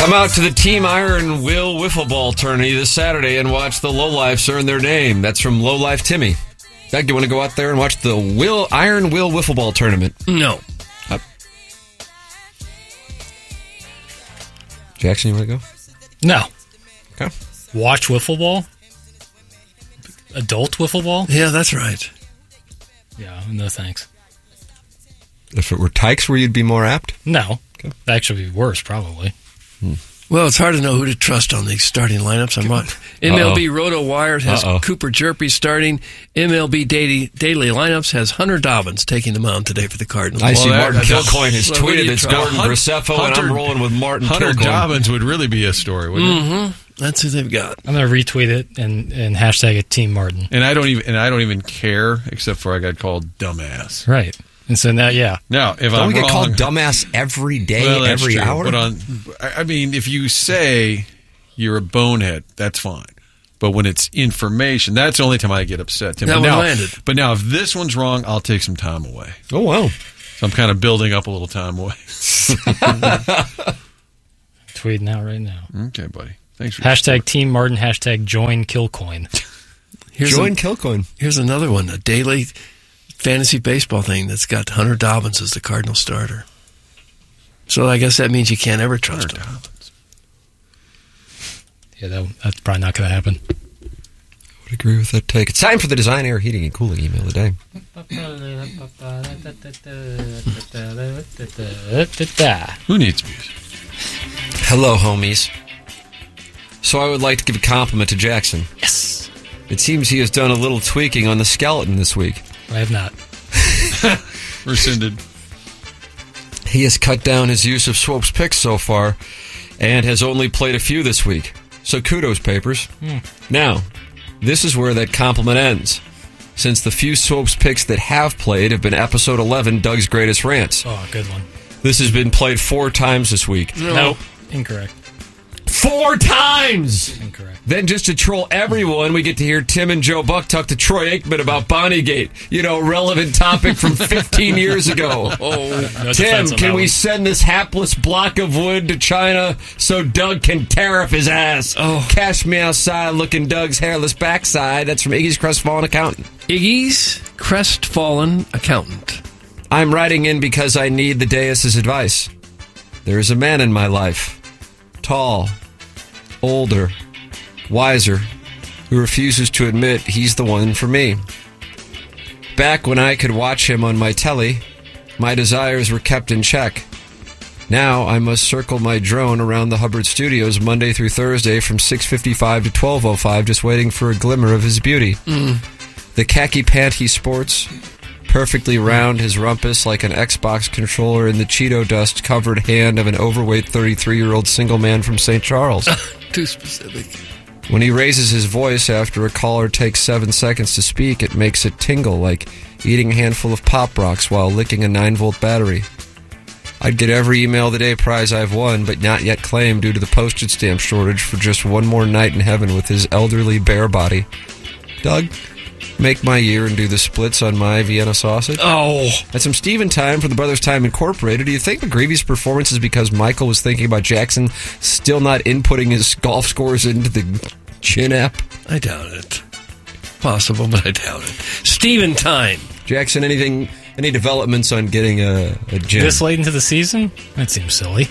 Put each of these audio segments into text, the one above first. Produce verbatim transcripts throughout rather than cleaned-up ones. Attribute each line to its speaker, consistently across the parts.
Speaker 1: Come out to the Team Iron Will Wiffle Ball tourney this Saturday and watch the Lowlifes earn their name. That's from Lowlife Timmy. Doug, do you want to go out there and watch the Will Iron Will Wiffle Ball tournament?
Speaker 2: No.
Speaker 1: Uh, Jackson, you want to go?
Speaker 3: No.
Speaker 1: Okay.
Speaker 3: Watch wiffle ball? Adult wiffle ball?
Speaker 2: Yeah, that's right.
Speaker 3: Yeah, no thanks.
Speaker 1: If it were Tykes, where you'd be more apt?
Speaker 3: No.
Speaker 1: Okay.
Speaker 3: That'd actually be worse, probably.
Speaker 1: Hmm.
Speaker 2: Well, it's hard to know who to trust on these starting lineups. I'm on M L B Roto Wire has
Speaker 1: Uh-oh.
Speaker 2: Cooper Jerpy starting. M L B Daily, Daily Lineups has Hunter Dobbins taking the mound today for the Cardinals.
Speaker 1: I see
Speaker 4: Well,
Speaker 1: Martin
Speaker 4: that- that's-
Speaker 1: Kilcoyne has
Speaker 2: well, who do
Speaker 1: tweeted
Speaker 2: you
Speaker 1: it's
Speaker 2: trust?
Speaker 1: Gordon
Speaker 4: Hun-
Speaker 1: Graceffo, and
Speaker 4: Hunter-
Speaker 1: I'm rolling with Martin
Speaker 4: Hunter
Speaker 1: Kilcoyne.
Speaker 4: Dobbins would really be a story, wouldn't it?
Speaker 2: Mm-hmm. That's who they've got.
Speaker 3: I'm going to retweet it and, and hashtag it Team Martin.
Speaker 4: And I don't even and I don't even care, except for I got called dumbass.
Speaker 3: Right. And so now, yeah.
Speaker 4: Now, if
Speaker 1: Don't
Speaker 4: I'm
Speaker 1: we get
Speaker 4: wrong,
Speaker 1: called dumbass every day,
Speaker 4: well, that's
Speaker 1: every
Speaker 4: true,
Speaker 1: hour?
Speaker 4: But on, I I mean, if you say you're a bonehead, that's fine. But when it's information, that's the only time I get upset. Tim.
Speaker 2: That
Speaker 4: but
Speaker 2: one
Speaker 4: now,
Speaker 2: landed.
Speaker 4: But now, if this one's wrong, I'll take some time away.
Speaker 1: Oh, wow.
Speaker 4: So I'm kind of building up a little time away.
Speaker 3: Tweeting out right now.
Speaker 4: Okay, buddy. Thanks for
Speaker 3: Hashtag Team Martin, hashtag join Kilcoin.
Speaker 2: Here's
Speaker 1: Join
Speaker 2: a,
Speaker 1: Kilcoyne.
Speaker 2: Here's another one, a daily fantasy baseball thing that's got Hunter Dobbins as the Cardinal starter. So I guess that means you can't ever trust
Speaker 4: Hunter
Speaker 2: him.
Speaker 4: Dobbins.
Speaker 3: Yeah, that, that's probably not going to happen.
Speaker 1: I would agree with that take. It's time for the Design Air Heating and Cooling email of the day.
Speaker 4: Who needs music?
Speaker 1: Hello, homies. So I would like to give a compliment to Jackson.
Speaker 3: Yes.
Speaker 1: It seems he has done a little tweaking on the skeleton this week.
Speaker 3: I have not.
Speaker 4: Rescinded.
Speaker 1: He has cut down his use of Swope's picks so far and has only played a few this week. So kudos, Papers.
Speaker 3: Hmm.
Speaker 1: Now, this is where that compliment ends, since the few Swope's picks that have played have been episode eleven, Doug's Greatest Rants.
Speaker 3: Oh, good one.
Speaker 1: This has been played four times this week.
Speaker 3: No. Incorrect.
Speaker 1: Four times!
Speaker 3: Incorrect.
Speaker 1: Then just to troll everyone, we get to hear Tim and Joe Buck talk to Troy Aikman about Bonnygate. You know, relevant topic from fifteen years ago.
Speaker 2: Oh,
Speaker 3: No
Speaker 1: Tim,
Speaker 3: defense on
Speaker 1: can
Speaker 3: that
Speaker 1: we
Speaker 3: one.
Speaker 1: send this hapless block of wood to China so Doug can tariff his ass?
Speaker 2: Oh.
Speaker 1: Cash me outside looking Doug's hairless backside. That's from Iggy's Crestfallen Accountant.
Speaker 2: Iggy's crestfallen accountant.
Speaker 1: I'm writing in because I need the Deus's advice. There is a man in my life, tall, older, wiser, who refuses to admit he's the one for me. Back when I could watch him on my telly, my desires were kept in check. Now I must circle my drone around the Hubbard Studios Monday through Thursday from six fifty-five to twelve oh five, just waiting for a glimmer of his beauty.
Speaker 2: Mm.
Speaker 1: The khaki pant he sports, perfectly round his rumpus like an Xbox controller in the Cheeto dust covered hand of an overweight thirty-three-year-old single man from Saint Charles.
Speaker 2: Too specific.
Speaker 1: When he raises his voice after a caller takes seven seconds to speak, it makes it tingle like eating a handful of Pop Rocks while licking a nine-volt battery. I'd get every email of the day prize I've won, but not yet claimed due to the postage stamp shortage for just one more night in heaven with his elderly bear body. Doug, make my year and do the splits on my Vienna sausage.
Speaker 2: Oh.
Speaker 1: That's some Steven time for the Brothers Time Incorporated. Do you think McGreevy's performance is because Michael was thinking about Jackson still not inputting his golf scores into the Chin app?
Speaker 2: I doubt it. Possible, but I doubt it. Steven time.
Speaker 1: Jackson, anything, any developments on getting a, a gym?
Speaker 3: This late into the season? That seems silly.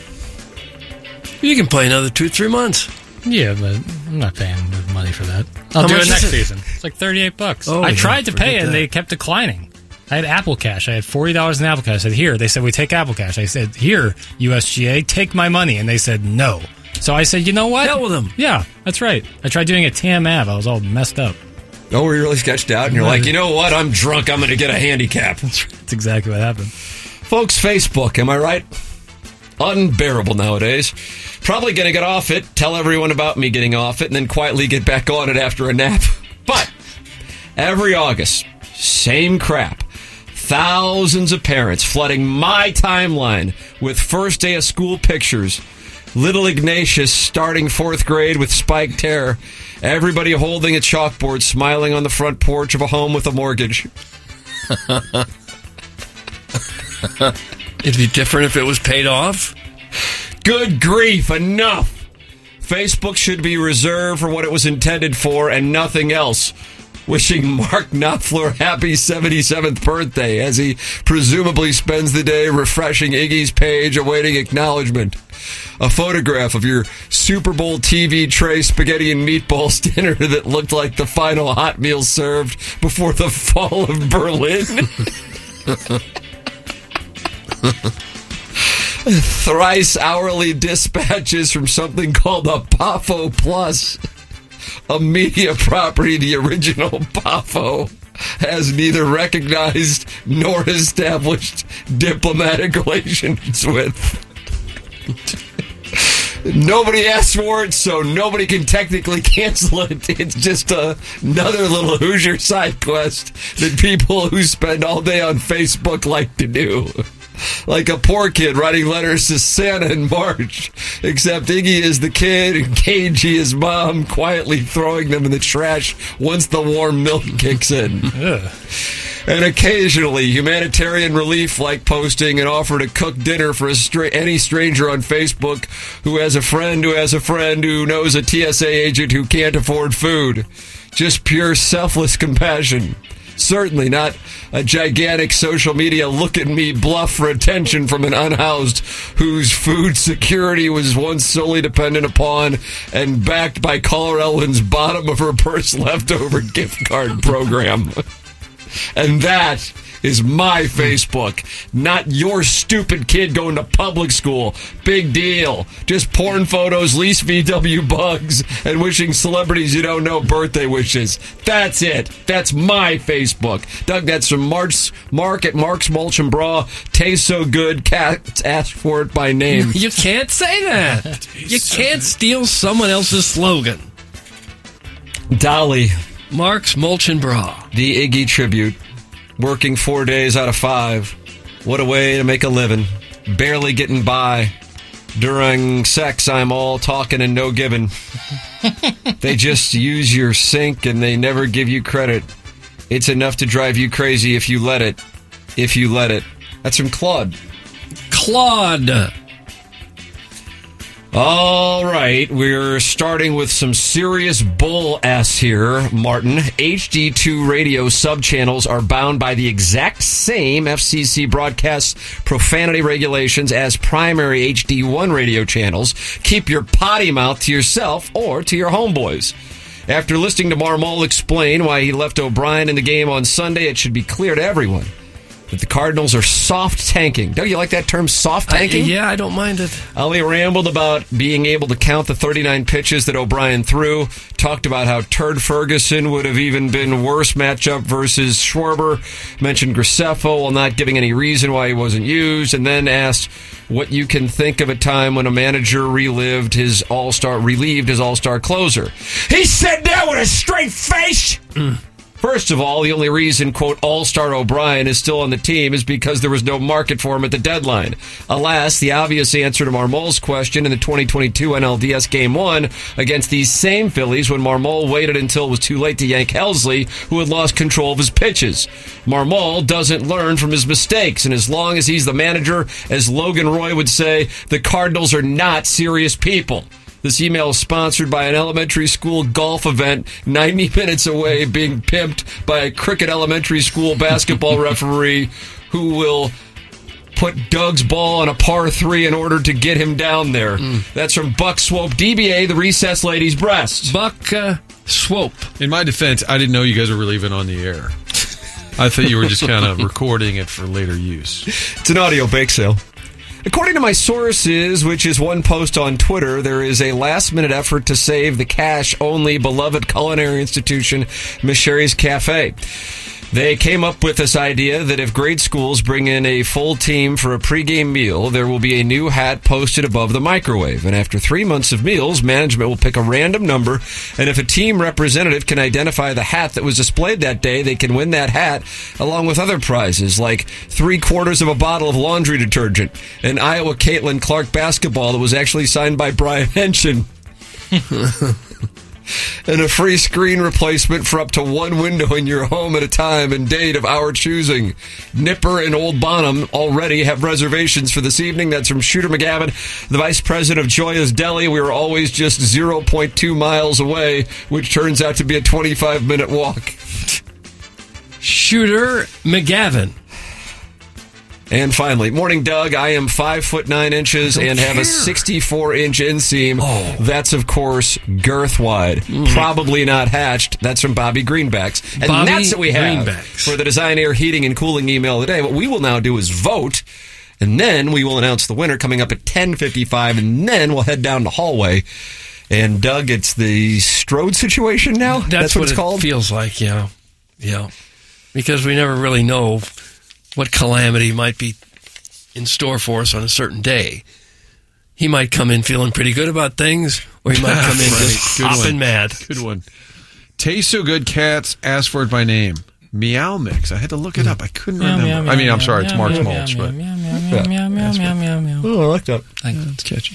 Speaker 2: You can play another two, three months.
Speaker 3: Yeah, but I'm not paying the money for that. I'll
Speaker 2: How
Speaker 3: do
Speaker 2: much
Speaker 3: it next
Speaker 2: is it?
Speaker 3: season. It's like thirty-eight bucks.
Speaker 2: Oh,
Speaker 3: I
Speaker 2: yeah,
Speaker 3: tried to
Speaker 2: forget
Speaker 3: pay it, and
Speaker 2: that.
Speaker 3: they kept declining. I had Apple Cash. I had forty dollars in Apple Cash. I said, here. They said, we take Apple Cash. I said, here, U S G A, take my money. And they said, no. So I said, you know what?
Speaker 2: Hell with them.
Speaker 3: Yeah, that's right. I tried doing a T M Ave. I was all messed up.
Speaker 1: Oh, were you really sketched out? And you're like, you know what? I'm drunk. I'm going to get a handicap.
Speaker 3: That's exactly what happened.
Speaker 1: Folks, Facebook, am I right? Unbearable nowadays. Probably going to get off it, tell everyone about me getting off it, and then quietly get back on it after a nap. But every August, same crap. Thousands of parents flooding my timeline with first day of school pictures. Little Ignatius starting fourth grade with spiked hair. Everybody holding a chalkboard, smiling on the front porch of a home with a mortgage.
Speaker 2: It'd be different if it was paid off.
Speaker 1: Good grief, enough. Facebook should be reserved for what it was intended for and nothing else. Wishing Mark Knopfler happy seventy-seventh birthday as he presumably spends the day refreshing Iggy's page awaiting acknowledgement. A photograph of your Super Bowl T V tray spaghetti and meatballs dinner that looked like the final hot meal served before the fall of Berlin. Thrice hourly dispatches from something called a Pafo Plus, a media property the original Pafo has neither recognized nor established diplomatic relations with. Nobody asked for it, so nobody can technically cancel it. It's just a, another little Hoosier side quest that people who spend all day on Facebook like to do. Like a poor kid writing letters to Santa in March, except Iggy is the kid and Cagey is mom, quietly throwing them in the trash once the warm milk kicks in.
Speaker 3: Ugh.
Speaker 1: And occasionally, humanitarian relief like posting an offer to cook dinner for a stra- any stranger on Facebook who has a friend who has a friend who knows a T S A agent who can't afford food. Just pure selfless compassion. Certainly not a gigantic social media look-at-me bluff for attention from an unhoused whose food security was once solely dependent upon and backed by Caller Ellen's bottom of her purse leftover gift card program. And that is my Facebook, not your stupid kid going to public school. Big deal. Just porn photos, lease V W bugs, and wishing celebrities you don't know birthday wishes. That's it. That's my Facebook. Doug, that's from Mark's, Mark at Mark's Mulch and Bra. Tastes so good, cats ask for it by name.
Speaker 2: You can't say that. You can't steal someone else's slogan.
Speaker 1: Dolly.
Speaker 2: Mark's Mulch and Bra.
Speaker 1: The Iggy tribute. Working four days out of five. What a way to make a living. Barely getting by. During sex, I'm all talking and no giving. They just use your sink and they never give you credit. It's enough to drive you crazy if you let it. If you let it. That's from Claude.
Speaker 2: Claude.
Speaker 1: All right, we're starting with some serious bull ass here, Martin. H D two radio subchannels are bound by the exact same F C C broadcast profanity regulations as primary H D one radio channels. Keep your potty mouth to yourself or to your homeboys. After listening to Marmol explain why he left O'Brien in the game on Sunday, it should be clear to everyone that the Cardinals are soft tanking. Don't you like that term, soft tanking?
Speaker 2: I, yeah, I don't mind it.
Speaker 1: Ali rambled about being able to count the thirty-nine pitches that O'Brien threw, talked about how Turd Ferguson would have even been worse matchup versus Schwarber, mentioned Graceffo while not giving any reason why he wasn't used, and then asked what you can think of a time when a manager relived his all-star, relieved his all-star closer. He said that with a straight face! Mm. First of all, the only reason, quote, All-Star O'Brien is still on the team is because there was no market for him at the deadline. Alas, the obvious answer to Marmol's question in the twenty twenty-two N L D S Game one against these same Phillies when Marmol waited until it was too late to yank Helsley, who had lost control of his pitches. Marmol doesn't learn from his mistakes, and as long as he's the manager, as Logan Roy would say, the Cardinals are not serious people. This email is sponsored by an elementary school golf event ninety minutes away being pimped by a Cricket Elementary School basketball referee who will put Doug's ball on a par three in order to get him down there. Mm. That's from Buck Swope, D B A, the recessed lady's breast.
Speaker 2: Buck uh, Swope.
Speaker 4: In my defense, I didn't know you guys were really even on the air. I thought you were just kind of recording it for later use.
Speaker 1: It's an audio bake sale. According to my sources, which is one post on Twitter, there is a last-minute effort to save the cash-only beloved culinary institution, Miss Sherry's Cafe. They came up with this idea that if grade schools bring in a full team for a pregame meal, there will be a new hat posted above the microwave. And after three months of meals, management will pick a random number, and if a team representative can identify the hat that was displayed that day, they can win that hat along with other prizes, like three quarters of a bottle of laundry detergent, an Iowa Caitlin Clark basketball that was actually signed by Brian Henshin. and a free screen replacement for up to one window in your home at a time and date of our choosing. Nipper and Old Bonham already have reservations for this evening. That's from Shooter McGavin, the vice president of Joya's Deli. We were always just zero point two miles away, which turns out to be a twenty-five minute walk.
Speaker 2: Shooter McGavin.
Speaker 1: And finally, morning, Doug. I am five foot nine inches and have a sixty-four inch inseam.
Speaker 2: Oh.
Speaker 1: That's, of course, girth wide. Mm. Probably not hatched. That's from Bobby Greenbacks. And
Speaker 2: Bobby
Speaker 1: that's what we have
Speaker 2: Greenbacks.
Speaker 1: for the Design Air Heating and Cooling email today. What we will now do is vote, and then we will announce the winner coming up at ten fifty-five, and then we'll head down the hallway. And, Doug, it's the Strode situation now?
Speaker 2: That's,
Speaker 1: That's what,
Speaker 2: what
Speaker 1: it's
Speaker 2: it
Speaker 1: called?
Speaker 2: feels like, yeah. Yeah. Because we never really know what calamity might be in store for us on a certain day. He might come in feeling pretty good about things, or he might come in just
Speaker 4: Good
Speaker 2: hopping
Speaker 4: one.
Speaker 2: mad.
Speaker 4: Good one. Tastes so good, cats ask for it by name. Meow Mix. I had to look it up. I couldn't
Speaker 3: Meow,
Speaker 4: remember.
Speaker 3: meow,
Speaker 4: I mean,
Speaker 3: meow,
Speaker 4: I'm sorry,
Speaker 3: meow,
Speaker 4: it's Mark's
Speaker 3: meow,
Speaker 4: Mulch,
Speaker 3: meow,
Speaker 4: but
Speaker 3: meow, meow, meow, meow, meow, meow, meow, meow.
Speaker 1: Oh, I like that.
Speaker 4: it's catchy.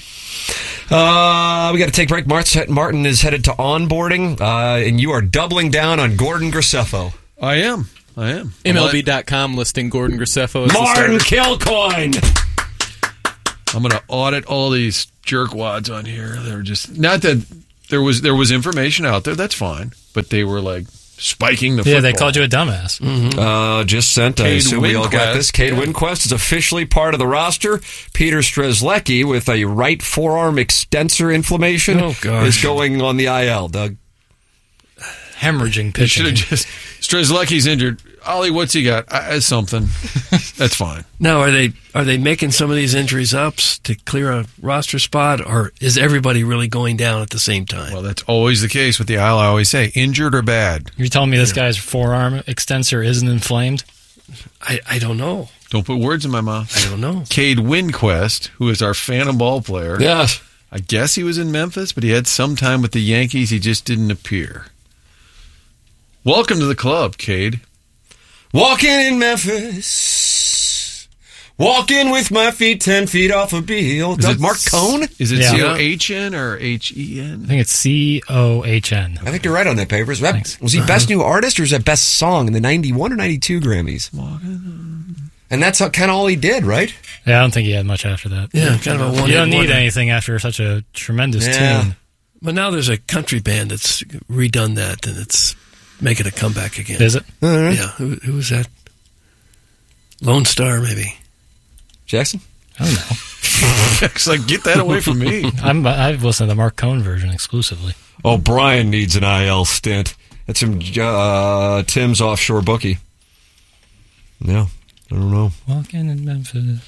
Speaker 1: Uh, we got to take a break. Martin Martin is headed to onboarding, uh, and you are doubling down on Gordon Graceffo.
Speaker 4: I am. I am.
Speaker 5: M L B dot com listing Gordon Graceffo as
Speaker 1: Martin
Speaker 5: the starter.
Speaker 1: Kilcoyne!
Speaker 4: I'm going to audit all these jerkwads on here. They're just not that there was there was information out there. That's fine, but they were like spiking the.
Speaker 3: Yeah, they
Speaker 4: football.
Speaker 3: called you a dumbass.
Speaker 2: Mm-hmm.
Speaker 1: Uh, just sent. I
Speaker 4: Cade
Speaker 1: assume we all got
Speaker 4: Winquist.
Speaker 1: this. Cade
Speaker 4: Yeah.
Speaker 1: Winquist is officially part of the roster. Peter Strzelecki with a right forearm extensor inflammation
Speaker 2: Oh, gosh.
Speaker 1: is going on the I L. Doug.
Speaker 3: Hemorrhaging
Speaker 4: They should
Speaker 3: pitching.
Speaker 4: have just. Strzelecki's injured. Ollie, what's he got? Uh, something. That's fine.
Speaker 2: Now, are they are they making some of these injuries up to clear a roster spot, or is everybody really going down at the same time?
Speaker 4: Well, that's always the case with the I L. I always say, injured or bad.
Speaker 3: You're telling me this guy's forearm extensor isn't inflamed?
Speaker 2: I, I don't know.
Speaker 4: Don't put words in my mouth.
Speaker 2: I don't know.
Speaker 4: Cade Winquist, who is our phantom ball player.
Speaker 1: Yes.
Speaker 4: I guess he was in Memphis, but he had some time with the Yankees. He just didn't appear. Welcome to the club, Cade.
Speaker 1: Walking in Memphis. Walking with my feet ten feet off a Beale. Doug,
Speaker 4: it
Speaker 1: Mark Cohn?
Speaker 4: Is it
Speaker 3: Yeah.
Speaker 4: C O H N or H E N?
Speaker 3: I think it's C O H N.
Speaker 1: I think you're right on that, Papers. That-
Speaker 3: Thanks.
Speaker 1: Was he Best New Artist or is that Best Song in the ninety-one or ninety-two Grammys? And that's kind of all he did, right?
Speaker 3: Yeah, I don't think he had much after that.
Speaker 2: Yeah, kind of a one.
Speaker 3: You don't need anything after such a tremendous
Speaker 1: Yeah.
Speaker 3: tune.
Speaker 2: But now there's a country band that's redone that, and it's making a comeback again.
Speaker 3: Is it?
Speaker 2: Yeah, who, who was that? Lone Star, maybe.
Speaker 1: Jackson?
Speaker 3: I don't know.
Speaker 4: It's like, get that away from me.
Speaker 3: I'm, I've listened to the Mark Cohn version exclusively.
Speaker 1: Oh, Brian needs an I L stint. That's from uh, Tim's offshore bookie. Yeah, I don't know.
Speaker 3: Walking in Memphis.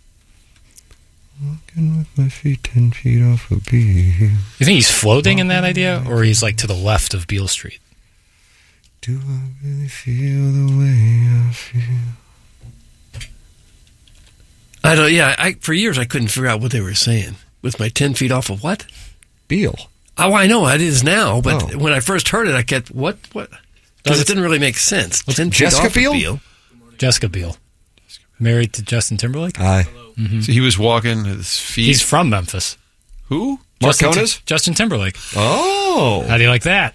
Speaker 1: Walking with my feet ten feet off a Beale.
Speaker 3: You think he's floating in that idea, or he's like to the left of Beale Street?
Speaker 1: Do I really feel the way I feel?
Speaker 2: I don't. Yeah, I for years I couldn't figure out what they were saying. With my ten feet off of what?
Speaker 1: Beale.
Speaker 2: Oh, I know it is now, but
Speaker 1: Oh.
Speaker 2: when I first heard it, I kept what what because
Speaker 3: Does
Speaker 2: it
Speaker 3: it-
Speaker 2: didn't really make sense. Ten feet
Speaker 1: Jessica
Speaker 2: off of
Speaker 1: Biel?
Speaker 2: Biel?
Speaker 3: Jessica Biel. Married to Justin Timberlake?
Speaker 1: Aye.
Speaker 4: So he was walking his feet.
Speaker 3: He's from Memphis.
Speaker 4: who?
Speaker 1: Mark
Speaker 3: Justin,
Speaker 1: Cohn is?
Speaker 3: Justin Timberlake.
Speaker 1: Oh.
Speaker 3: How do you like that?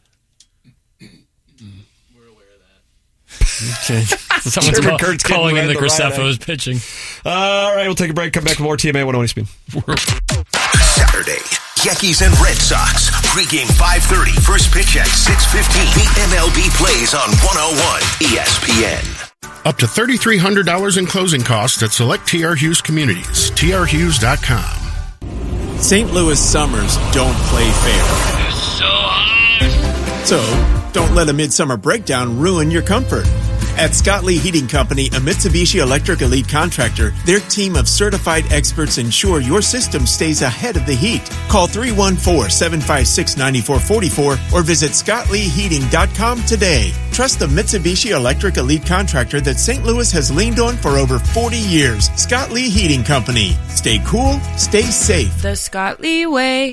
Speaker 2: Okay.
Speaker 3: Someone's
Speaker 1: German
Speaker 3: call,
Speaker 1: Kurt's getting
Speaker 3: calling in
Speaker 1: red
Speaker 3: the
Speaker 1: the right
Speaker 3: Graceffos pitching.
Speaker 1: All right, we'll take a break. Come back with more T M A one oh one Spin.
Speaker 6: Saturday, Yankees and Red Sox. Pregame five thirty, first pitch at six fifteen. The M L B plays on one oh one E S P N.
Speaker 7: Up to three thousand three hundred dollars in closing costs at select T R Hughes communities. T R Hughes dot com.
Speaker 8: Saint Louis summers don't play fair. So hot. So, don't let a midsummer breakdown ruin your comfort. At Scott Lee Heating Company, a Mitsubishi Electric Elite contractor, their team of certified experts ensure your system stays ahead of the heat. Call three one four, seven five six, nine four four four or visit scott lee heating dot com today. Trust the Mitsubishi Electric Elite contractor that Saint Louis has leaned on for over forty years. Scott Lee Heating Company. Stay cool, stay safe.
Speaker 9: The Scott Lee way.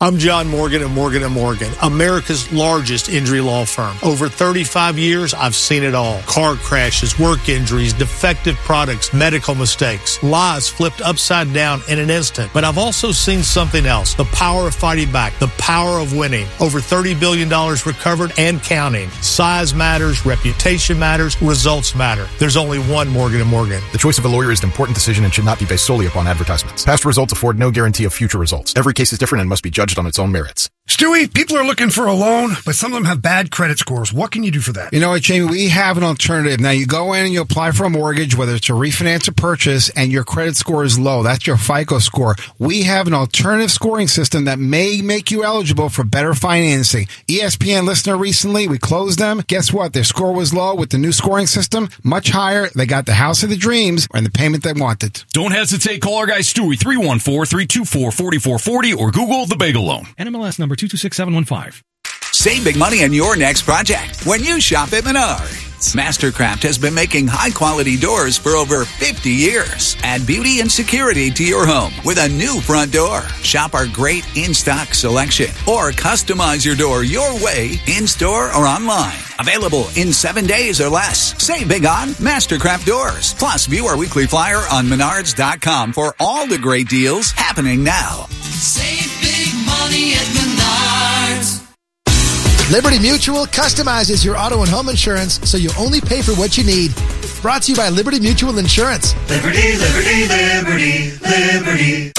Speaker 9: I'm John Morgan of Morgan and Morgan, America's largest injury law firm. Over thirty-five years, I've seen it all. Car crashes, work injuries, defective products, medical mistakes, lies flipped upside down in an instant. But I've also seen something else, the power of fighting back, the power of winning. Over thirty billion dollars recovered and counting. Size matters, reputation matters, results matter. There's only one Morgan and Morgan.
Speaker 10: The choice of a lawyer is an important decision and should not be based solely upon advertisements. Past results afford no guarantee of future results. Every case is different and must be judged on its own merits.
Speaker 11: Stewie, people are looking for a loan, but some of them have bad credit scores. What can you do for that?
Speaker 12: You know what, Jamie? We have an alternative. Now, you go in and you apply for a mortgage, whether it's a refinance or purchase, and your credit score is low. That's your FICO score. We have an alternative scoring system that may make you eligible for better financing. E S P N listener recently, we closed them. Guess what? Their score was low. With the new scoring system, much higher. They got the house of the dreams and the payment they wanted.
Speaker 13: Don't hesitate. Call our guy Stewie, three one four, three two four, four four four zero, or Google the Bagel Loan.
Speaker 14: N M L S number two two six seven one five.
Speaker 15: Save big money on your next project when you shop at Menards. Mastercraft has been making high-quality doors for over fifty years. Add beauty and security to your home with a new front door. Shop our great in-stock selection or customize your door your way in-store or online. Available in seven days or less. Save big on Mastercraft doors. Plus, view our weekly flyer on menards dot com for all the great deals happening now.
Speaker 16: Save big money at Menards.
Speaker 17: Liberty Mutual customizes your auto and home insurance so you only pay for what you need. Brought to you by Liberty Mutual Insurance.
Speaker 16: Liberty, liberty, liberty, liberty.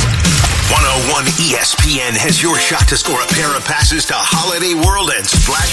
Speaker 6: one oh one E S P N has your shot to score a pair of passes to Holiday World and Splash